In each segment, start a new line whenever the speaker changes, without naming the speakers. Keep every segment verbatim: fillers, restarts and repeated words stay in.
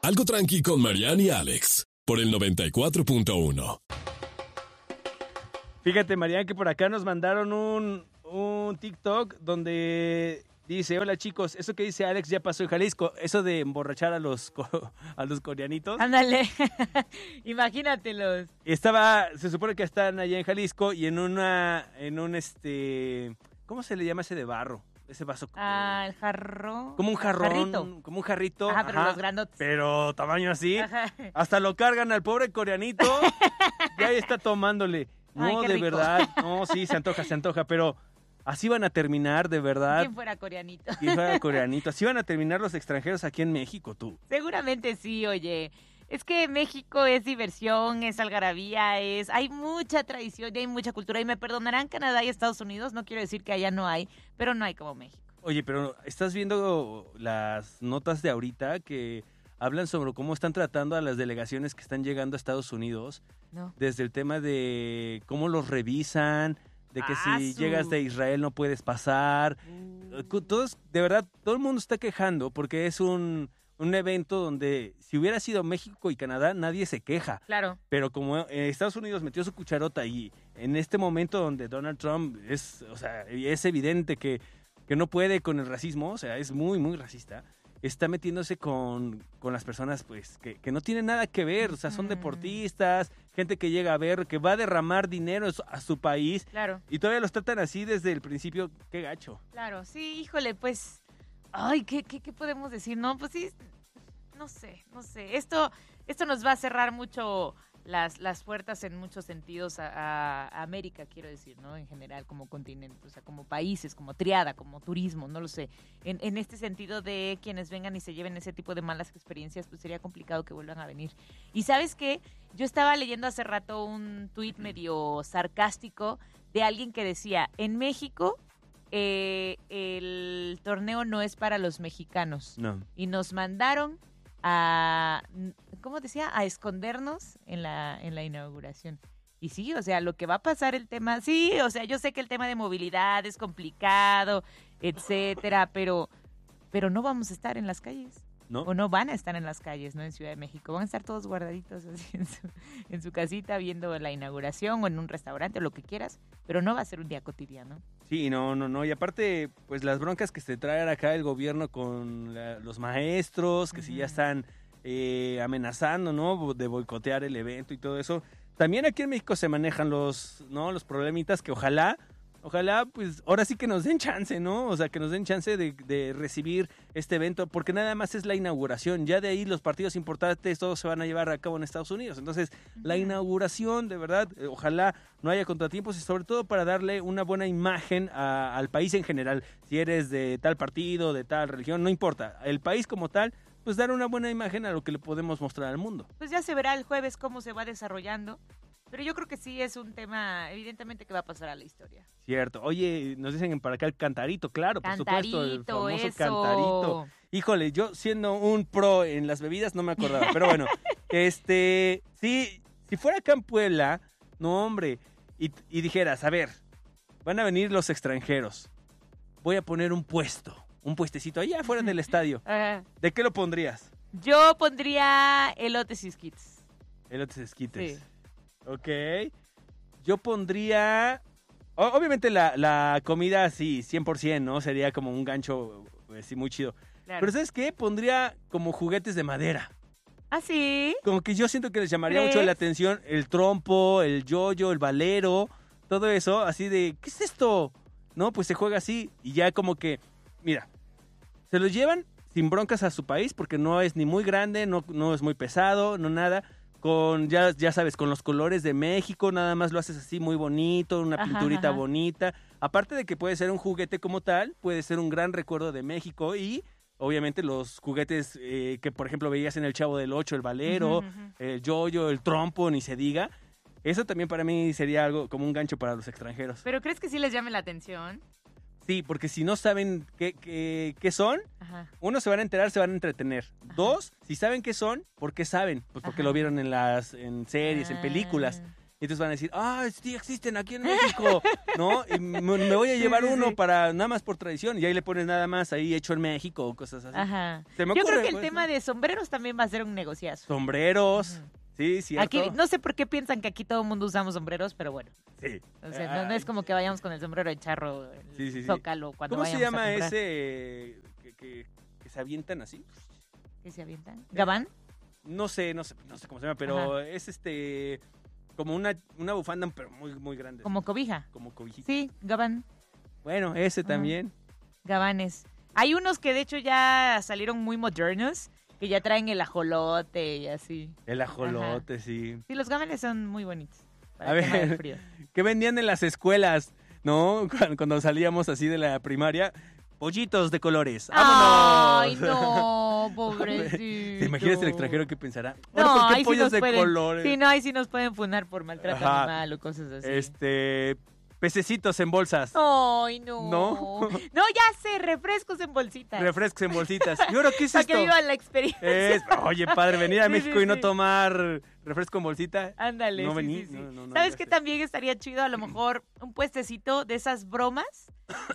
Algo tranqui con Mariana y Alex, por el noventa y cuatro punto uno.
Fíjate, Mariana, que por acá nos mandaron un, un TikTok donde dice, hola chicos, eso que dice Alex ya pasó en Jalisco, eso de emborrachar a los, a los coreanitos.
Ándale, imagínatelos.
Estaba, se supone que están allá en Jalisco y en una, en un este, ¿cómo se le llama ese de barro? Ese vaso.
Ah, el jarrón.
Como un jarrón,
Jarrito.
como un jarrito.
Ajá, pero
ajá,
los grandotes.
Pero tamaño así.
Ajá.
Hasta lo cargan al pobre coreanito. Y ahí está tomándole. No,
Ay, qué
de
rico.
verdad. No, sí, se antoja, se antoja. Pero así van a terminar, de verdad.
¿Quién fuera coreanito?
¿Quién fuera coreanito? Así van a terminar los extranjeros aquí en México, tú.
Seguramente sí, oye. Es que México es diversión, es algarabía, es hay mucha tradición y hay mucha cultura. Y me perdonarán Canadá y Estados Unidos, no quiero decir que allá no hay, pero no hay como México.
Oye, pero ¿estás viendo las notas de ahorita que hablan sobre cómo están tratando a las delegaciones que están llegando a Estados Unidos?
No.
Desde el tema de cómo los revisan, de que
Ah,
si
su-
llegas de Israel no puedes pasar.
Uh.
Todos, de verdad, todo el mundo está quejando porque es un, un evento donde si hubiera sido México y Canadá, nadie se queja.
Claro.
Pero como eh, Estados Unidos metió su cucharota y en este momento donde Donald Trump es, o sea, es evidente que, que no puede con el racismo, o sea, es muy, muy racista, está metiéndose con, con las personas pues que, que no tienen nada que ver, o sea, son
Mm.
deportistas, gente que llega a ver, que va a derramar dinero a su- a su país
Claro,
y todavía los tratan así desde el principio, qué gacho.
claro. Sí, híjole, pues. Ay, ¿qué, qué, qué podemos decir? No, pues sí. No sé, no sé. Esto, esto nos va a cerrar mucho las, las puertas en muchos sentidos a, a- a América, quiero decir, ¿no? En general, como continente, o sea, como países, como triada, como turismo, no lo sé. En, en este sentido de quienes vengan y se lleven ese tipo de malas experiencias, pues sería complicado que vuelvan a venir. Y ¿sabes qué? Yo estaba leyendo hace rato un tuit medio sarcástico de alguien que decía, en México eh, el torneo no es para los mexicanos.
No.
Y nos mandaron a, ¿cómo decía? A escondernos en la, en la inauguración. Y sí, o sea, lo que va a pasar el tema, sí, o sea, yo sé que el tema de movilidad es complicado, etcétera, pero, pero no vamos a estar en las calles.
¿No?
O no van a estar en las calles, ¿no? En Ciudad de México. Van a estar todos guardaditos así en su, en su casita viendo la inauguración o en un restaurante o lo que quieras, pero no va a ser un día cotidiano.
Sí, no, no, no. Y aparte, pues las broncas que se trae acá el gobierno con la- los maestros, que si ya
Ujú.
están eh, amenazando, ¿no? De boicotear el evento y todo eso. También aquí en México se manejan los, ¿no? Los problemitas que ojalá, ojalá, pues ahora sí que nos den chance, ¿no? O sea, que nos den chance de, de recibir este evento, porque nada más es la inauguración. Ya de ahí los partidos importantes todos se van a llevar a cabo en Estados Unidos. Entonces, la
Ujú.
inauguración, de verdad, eh, ojalá no haya contratiempos y sobre todo para darle una buena imagen a- al país en general. Si eres de tal partido, de tal religión, no importa. El país como tal, pues dar una buena imagen a lo que le podemos mostrar al mundo.
Pues ya se verá el jueves cómo se va desarrollando, pero yo creo que sí es un tema, evidentemente, que va a pasar a la historia.
Cierto. Oye, nos dicen para acá el cantarito, claro, por supuesto, el
Cantarito,
famoso
eso.
cantarito. Híjole, yo siendo un pro en las bebidas no me acordaba, pero bueno, este, sí, si fuera acá en Puebla, no hombre, y, y dijeras, a ver, van a venir los extranjeros, voy a poner un puesto, un puestecito allá afuera del estadio.
Ajá.
¿De qué lo pondrías?
Yo pondría elotes y skits.
Elotes esquites.
Sí.
Ok. Yo pondría... o- Obviamente la, la comida, sí, cien por ciento, ¿no? Sería como un gancho, pues, sí, muy chido.
Claro.
Pero ¿sabes qué? Pondría como juguetes de madera.
¿Ah, sí?
Como que yo siento que les llamaría
¿Crees?
mucho la atención el trompo, el yoyo, el valero, todo eso, así de, ¿qué es esto? No, pues se juega así y ya como que, mira, se los llevan sin broncas a su país porque no es ni muy grande, no, no es muy pesado, no nada. Con, ya, ya sabes, con los colores de México, nada más lo haces así muy bonito, una
Ajá,
pinturita
ajá.
bonita. Aparte de que puede ser un juguete como tal, puede ser un gran recuerdo de México y obviamente los juguetes eh, que por ejemplo veías en el Chavo del Ocho, el valero,
Ujú, ujú.
el yoyo, el trompo, ni se diga. Eso también para mí sería algo como un gancho para los extranjeros.
¿Pero crees que sí les llame la atención?
Sí, porque si no saben qué, qué, qué son,
Ajá.
uno, se van a enterar, se van a entretener.
Ajá.
Dos, si saben qué son, ¿por qué saben? Pues porque
Ajá.
lo vieron en las en series, en
Ah.
películas. Y entonces van a decir, ah, sí existen aquí en México, ¿no? Y me, me voy a llevar
Sí, sí,
uno
sí.
para nada más por tradición. Y ahí le pones nada más ahí hecho en México o cosas así.
Ajá.
Se me
Yo
ocurre,
creo que el
pues,
tema
¿no?
de sombreros también va a ser un negociazo.
Sombreros.
Ujú.
Sí, cierto.
Aquí, no sé por qué piensan que aquí todo el mundo usamos sombreros, pero bueno.
Sí.
O sea, no, no es como que vayamos con el sombrero de charro, el
Sí, sí, sí.
zócalo, cuando
¿Cómo se
vayamos a
llama
comprar.
ese que, que, que se avientan así?
¿Qué se avientan? ¿Gabán?
No sé, no sé, no sé cómo se llama, pero es este como una, una bufanda, pero muy, muy grande.
Como cobija.
Como cobijita.
Sí, gabán.
Bueno, ese
Ajá.
también.
Gabanes. Hay unos que de hecho ya salieron muy modernos, que ya traen el ajolote y así.
El ajolote, sí.
Sí, los gabanes son muy bonitos. Para
A
el tema
ver.
del frío.
¿Qué vendían en las escuelas? ¿No? Cuando, cuando salíamos así de la primaria. Pollitos de colores. ¡Vámonos!
Ay, no, pobrecito.
¿Te imaginas el extranjero que pensará?
No,
"Ahora, ¿por qué
ahí sí
pollos
nos
de
pueden,
colores?
sí, no, ahí sí nos pueden funar por maltrato
Ajá.
animal o cosas así.
Este, pececitos en bolsas.
Ay, no.
¿No?
No, ya sé, refrescos en bolsitas.
Refrescos en bolsitas. ¿Y ahora qué es
Para
esto?
que vivan la experiencia.
Es, oye, padre, venir a
Sí,
México
sí,
y no
sí.
tomar refresco en bolsita.
Ándale,
No
sí,
vení,
sí, sí.
no, no, no,
¿Sabes
ya
qué
sé.
también estaría chido? A lo mejor un puestecito de esas bromas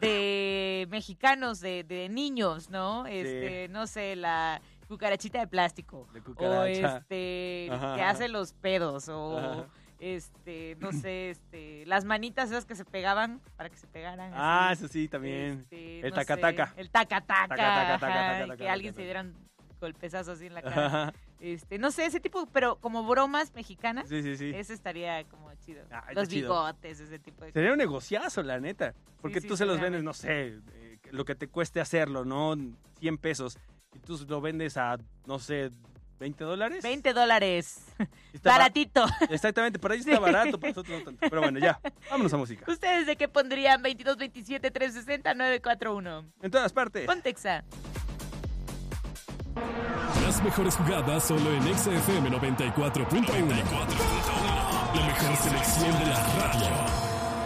de mexicanos, de, de niños, ¿no? Este, no sé, la cucarachita de plástico.
De
O
cucaracha.
este,
Ajá,
que
ajá.
hace los pedos. O
Ajá.
este, no sé, este, las manitas esas que se pegaban para que se pegaran.
Ah,
así.
eso sí, también.
Este,
El
no
tacataca.
sé, el tacataca.
Taca, taca, taca,
ajá,
taca,
y
taca,
que
taca,
alguien se
taca.
dieran golpezazos así en la cara.
Ajá.
Este, no sé, ese tipo, pero como bromas mexicanas.
Sí, sí, sí.
Ese estaría como chido.
Ah, está
Los
chido.
bigotes, ese tipo de
Sería un negociazo, la neta. Porque
sí,
tú se los
sería
vendes, no sé, eh, lo que te cueste hacerlo, ¿no? cien pesos. Y tú lo vendes a, no sé, veinte dólares.
veinte dólares.
Está ba-
Baratito.
Exactamente, para ellos está barato, para nosotros no tanto. Pero bueno, ya, vámonos a música.
¿Ustedes de qué pondrían veintidós veintisiete trescientos sesenta nueve cuatro uno?
En todas partes.
Pontexa.
Las mejores jugadas solo en Exa F M noventa y cuatro punto uno. La mejor selección de la radio.